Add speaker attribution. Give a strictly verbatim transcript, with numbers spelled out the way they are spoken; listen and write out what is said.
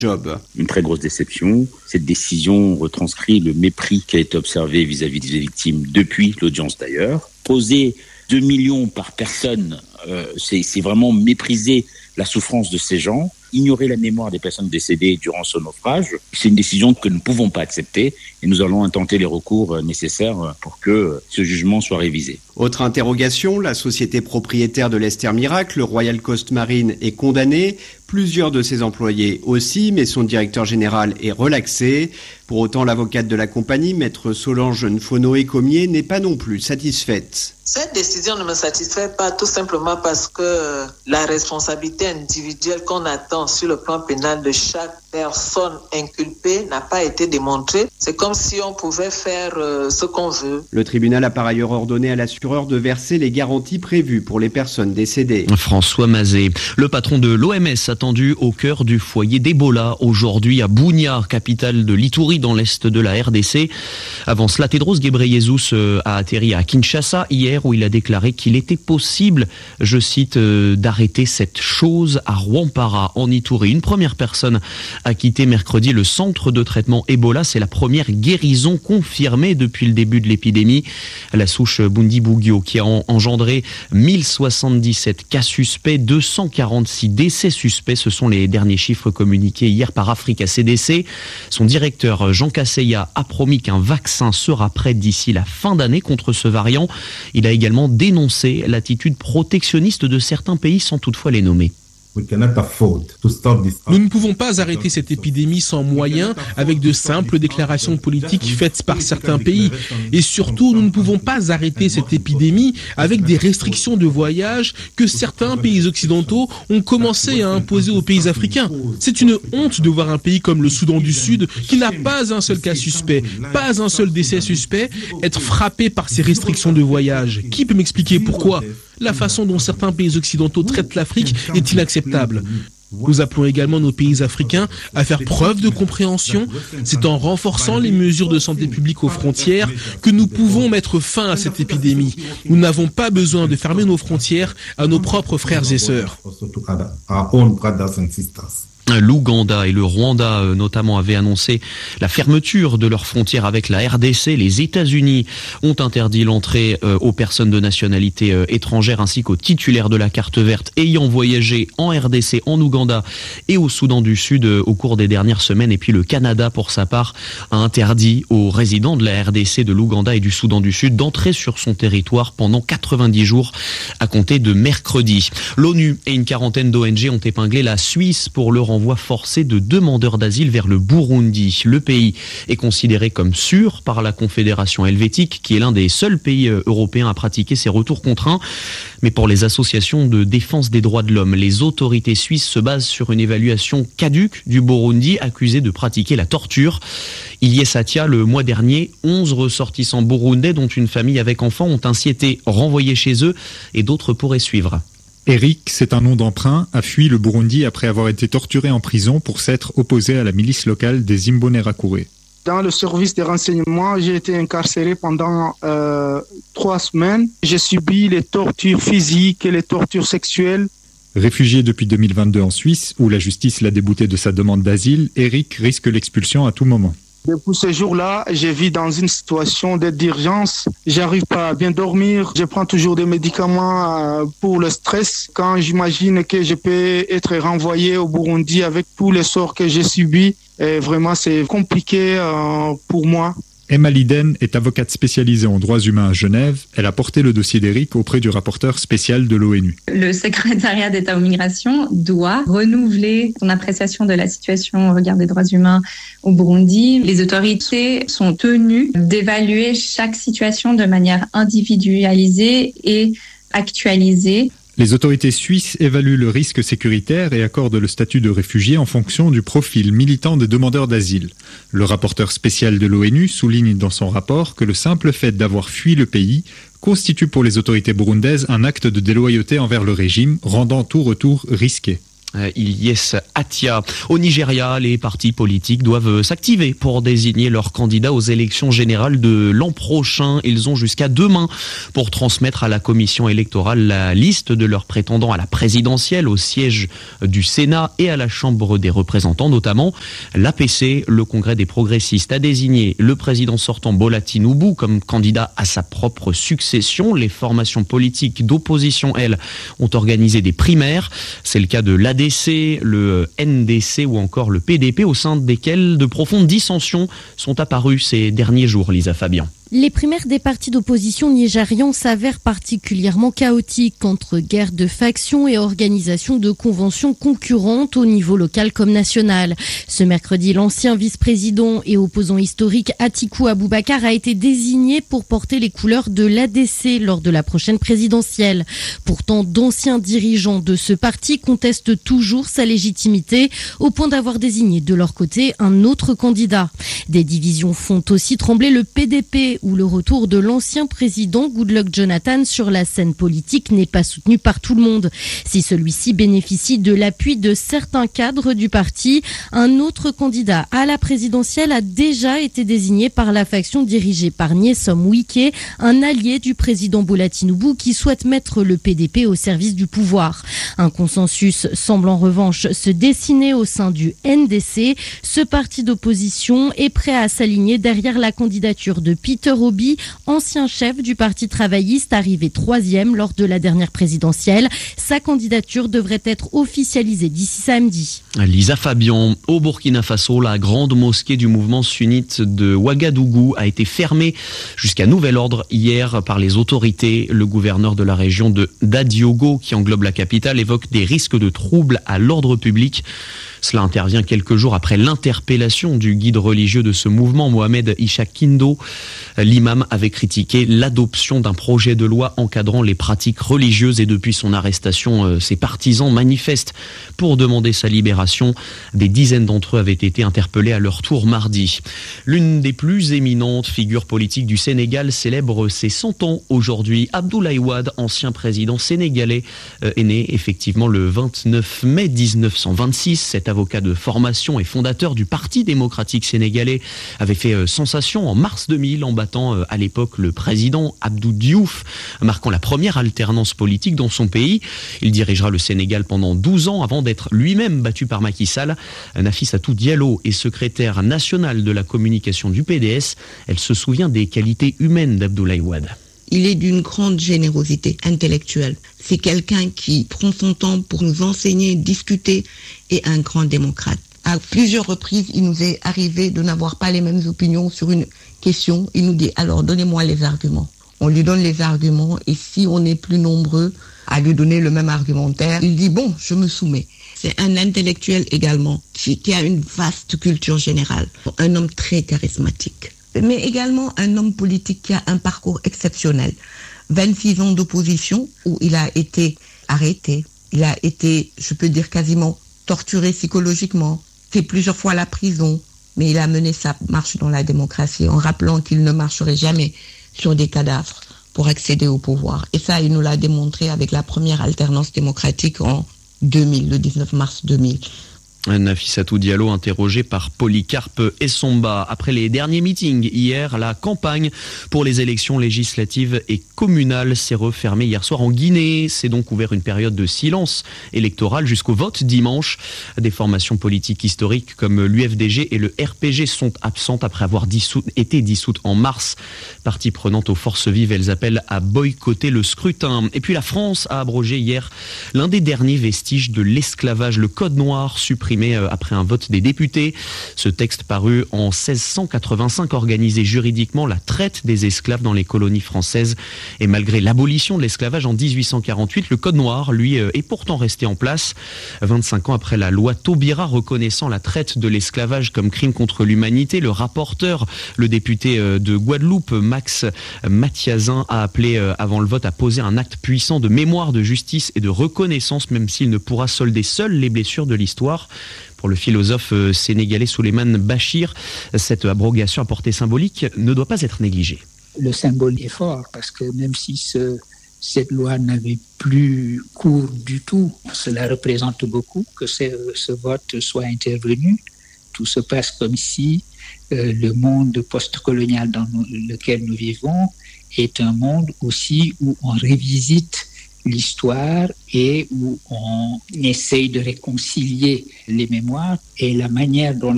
Speaker 1: Job.
Speaker 2: Une très grosse déception. Cette décision retranscrit le mépris qui a été observé vis-à-vis des victimes depuis l'audience d'ailleurs. Poser deux millions par personne, euh, c'est, c'est vraiment mépriser la souffrance de ces gens, ignorer la mémoire des personnes décédées durant ce naufrage. C'est une décision que nous ne pouvons pas accepter et nous allons intenter les recours nécessaires pour que ce jugement soit révisé.
Speaker 1: Autre interrogation, la société propriétaire de l'Esther Miracle, le Royal Coast Marine, est condamnée. Plusieurs de ses employés aussi, mais son directeur général est relaxé. Pour autant, l'avocate de la compagnie, maître Solange Nfonoé-Comier, n'est pas non plus satisfaite.
Speaker 3: Cette décision ne me satisfait pas tout simplement parce que la responsabilité individuelle qu'on attend sur le plan pénal de chaque personne inculpée n'a pas été démontrée. C'est comme si on pouvait faire euh, ce qu'on veut.
Speaker 1: Le tribunal a par ailleurs ordonné à l'assureur de verser les garanties prévues pour les personnes décédées.
Speaker 4: François Mazet, le patron de l'O M S attendu au cœur du foyer d'Ebola aujourd'hui à Bunia, capitale de l'Ituri dans l'est de la R D C. Avant cela, Tedros Ghebreyesus a atterri à Kinshasa hier où il a déclaré qu'il était possible, je cite, euh, d'arrêter cette chose à Rwampara en Ituri. Une première personne a quitté mercredi le centre de traitement Ebola. C'est la première guérison confirmée depuis le début de l'épidémie. La souche Bundibugyo qui a engendré mille soixante-dix-sept cas suspects, deux cent quarante-six décès suspects. Ce sont les derniers chiffres communiqués hier par Africa C D C. Son directeur Jean Kaseya a promis qu'un vaccin sera prêt d'ici la fin d'année contre ce variant. Il a également dénoncé l'attitude protectionniste de certains pays sans toutefois les nommer.
Speaker 5: Nous ne pouvons pas arrêter cette épidémie sans moyens, avec de simples déclarations politiques faites par certains pays. Et surtout, nous ne pouvons pas arrêter cette épidémie avec des restrictions de voyage que certains pays occidentaux ont commencé à imposer aux pays africains. C'est une honte de voir un pays comme le Soudan du Sud, qui n'a pas un seul cas suspect, pas un seul décès suspect, être frappé par ces restrictions de voyage. Qui peut m'expliquer pourquoi ? La façon dont certains pays occidentaux traitent l'Afrique est inacceptable. Nous appelons également nos pays africains à faire preuve de compréhension. C'est en renforçant les mesures de santé publique aux frontières que nous pouvons mettre fin à cette épidémie. Nous n'avons pas besoin de fermer nos frontières à nos propres frères et sœurs.
Speaker 4: L'Ouganda et le Rwanda notamment avaient annoncé la fermeture de leurs frontières avec la R D C. Les États-Unis ont interdit l'entrée aux personnes de nationalité étrangère ainsi qu'aux titulaires de la carte verte ayant voyagé en R D C, en Ouganda et au Soudan du Sud au cours des dernières semaines. Et puis le Canada, pour sa part, a interdit aux résidents de la R D C, de l'Ouganda et du Soudan du Sud d'entrer sur son territoire pendant quatre-vingt-dix jours à compter de mercredi. L'ONU et une quarantaine d'O N G ont épinglé la Suisse pour le renvoi forcé de demandeurs d'asile vers le Burundi. Le pays est considéré comme sûr par la Confédération helvétique, qui est l'un des seuls pays européens à pratiquer ces retours contraints. Mais pour les associations de défense des droits de l'homme, les autorités suisses se basent sur une évaluation caduque du Burundi, accusé de pratiquer la torture. Ilyes Satia, le mois dernier, onze ressortissants burundais, dont une famille avec enfants, ont ainsi été renvoyés chez eux et d'autres pourraient suivre.
Speaker 6: Eric, c'est un nom d'emprunt, a fui le Burundi après avoir été torturé en prison pour s'être opposé à la milice locale des Imbonerakure.
Speaker 7: Dans le service de renseignement, j'ai été incarcéré pendant euh, trois semaines. J'ai subi les tortures physiques et les tortures sexuelles.
Speaker 6: Réfugié depuis deux mille vingt-deux en Suisse, où la justice l'a débouté de sa demande d'asile, Eric risque l'expulsion à tout moment.
Speaker 7: Depuis ce jour-là, je vis dans une situation d'aide d'urgence. J'arrive pas à bien dormir. Je prends toujours des médicaments pour le stress. Quand j'imagine que je peux être renvoyé au Burundi avec tous les sorts que j'ai subis, et vraiment c'est compliqué pour moi.
Speaker 6: Emma Liden est avocate spécialisée en droits humains à Genève. Elle a porté le dossier d'Eric auprès du rapporteur spécial de l'ONU.
Speaker 8: Le secrétariat d'État aux migrations doit renouveler son appréciation de la situation au regard des droits humains au Burundi. Les autorités sont tenues d'évaluer chaque situation de manière individualisée et actualisée.
Speaker 6: Les autorités suisses évaluent le risque sécuritaire et accordent le statut de réfugié en fonction du profil militant des demandeurs d'asile. Le rapporteur spécial de l'ONU souligne dans son rapport que le simple fait d'avoir fui le pays constitue pour les autorités burundaises un acte de déloyauté envers le régime, rendant tout retour risqué.
Speaker 4: Ilyes Atia. Au Nigeria, les partis politiques doivent s'activer pour désigner leurs candidats aux élections générales de l'an prochain. Ils ont jusqu'à demain pour transmettre à la commission électorale la liste de leurs prétendants à la présidentielle, au siège du Sénat et à la Chambre des représentants, notamment. L'A P C, le Congrès des progressistes, a désigné le président sortant Bola Tinubu comme candidat à sa propre succession. Les formations politiques d'opposition, elles, ont organisé des primaires. C'est le cas de l'A D C, le N D C ou encore le P D P, au sein desquels de profondes dissensions sont apparues ces derniers jours, Lisa Fabian.
Speaker 9: Les primaires des partis d'opposition nigérians s'avèrent particulièrement chaotiques entre guerre de factions et organisation de conventions concurrentes au niveau local comme national. Ce mercredi, l'ancien vice-président et opposant historique Atiku Abubakar a été désigné pour porter les couleurs de l'A D C lors de la prochaine présidentielle. Pourtant, d'anciens dirigeants de ce parti contestent toujours sa légitimité au point d'avoir désigné de leur côté un autre candidat. Des divisions font aussi trembler le P D P, où le retour de l'ancien président Goodluck Jonathan sur la scène politique n'est pas soutenu par tout le monde. Si celui-ci bénéficie de l'appui de certains cadres du parti, un autre candidat à la présidentielle a déjà été désigné par la faction dirigée par Nyesom Wike, un allié du président Bola Tinubu qui souhaite mettre le P D P au service du pouvoir. Un consensus semble en revanche se dessiner au sein du N D C. Ce parti d'opposition est prêt à s'aligner derrière la candidature de Peter Obi, ancien chef du Parti travailliste, arrivé troisième lors de la dernière présidentielle. Sa candidature devrait être officialisée d'ici samedi.
Speaker 4: Lisa Fabian. Au Burkina Faso, la grande mosquée du mouvement sunnite de Ouagadougou a été fermée jusqu'à nouvel ordre hier par les autorités. Le gouverneur de la région de Dadiogo, qui englobe la capitale, évoque des risques de troubles à l'ordre public. Cela intervient quelques jours après l'interpellation du guide religieux de ce mouvement, Mohamed Ishaq Kindo. L'imam avait critiqué l'adoption d'un projet de loi encadrant les pratiques religieuses et depuis son arrestation, ses partisans manifestent pour demander sa libération. Des dizaines d'entre eux avaient été interpellés à leur tour mardi. L'une des plus éminentes figures politiques du Sénégal célèbre ses cent ans aujourd'hui. Abdoulaye Wade, ancien président sénégalais, est né effectivement le vingt-neuf mai dix-neuf cent vingt-six. Cet avocat de formation et fondateur du Parti démocratique sénégalais avait fait sensation en mars deux mille en battant à l'époque le président Abdou Diouf, marquant la première alternance politique dans son pays. Il dirigera le Sénégal pendant douze ans avant d'être lui-même battu par Macky Sall. Nafissatou Diallo est secrétaire nationale de la communication du P D S. Elle se souvient des qualités humaines d'Abdoulaye Wade.
Speaker 10: Il est d'une grande générosité intellectuelle. C'est quelqu'un qui prend son temps pour nous enseigner, discuter, et un grand démocrate. À plusieurs reprises, il nous est arrivé de n'avoir pas les mêmes opinions sur une question. Il nous dit, alors donnez-moi les arguments. On lui donne les arguments et si on est plus nombreux à lui donner le même argumentaire, il dit, bon, je me soumets. C'est un intellectuel également qui, qui a une vaste culture générale. Un homme très charismatique. Mais également un homme politique qui a un parcours exceptionnel. vingt-six ans d'opposition où il a été arrêté, il a été, je peux dire quasiment, torturé psychologiquement, fait plusieurs fois la prison, mais il a mené sa marche dans la démocratie en rappelant qu'il ne marcherait jamais sur des cadavres pour accéder au pouvoir. Et ça, il nous l'a démontré avec la première alternance démocratique en deux mille, le dix-neuf mars deux mille.
Speaker 4: Nafissatou Diallo interrogé par Polycarpe Essomba. Après les derniers meetings hier, la campagne pour les élections législatives et communales s'est refermée hier soir en Guinée. C'est donc ouvert une période de silence électoral jusqu'au vote dimanche. Des formations politiques historiques comme l'U F D G et le R P G sont absentes après avoir dissous, été dissoutes en mars. Partie prenante aux forces vives, elles appellent à boycotter le scrutin. Et puis la France a abrogé hier l'un des derniers vestiges de l'esclavage, le Code noir supprimé après un vote des députés. Ce texte paru en seize cent quatre-vingt-cinq organisait juridiquement la traite des esclaves dans les colonies françaises. Et malgré l'abolition de l'esclavage en dix-huit cent quarante-huit, le Code noir, lui, est pourtant resté en place. vingt-cinq ans après la loi Taubira reconnaissant la traite de l'esclavage comme crime contre l'humanité, le rapporteur, le député de Guadeloupe, Max Mathiazin, a appelé avant le vote à poser un acte puissant de mémoire, de justice et de reconnaissance, même s'il ne pourra solder seul les blessures de l'histoire. Pour le philosophe sénégalais Souleymane Bachir, cette abrogation à portée symbolique ne doit pas être négligée.
Speaker 11: Le symbole est fort parce que même si ce cette loi n'avait plus cours du tout. Cela représente beaucoup que ce, ce vote soit intervenu. Tout se passe comme si euh, le monde post-colonial dans lequel nous vivons est un monde aussi où on revisite l'histoire et où on essaye de réconcilier les mémoires et la manière dont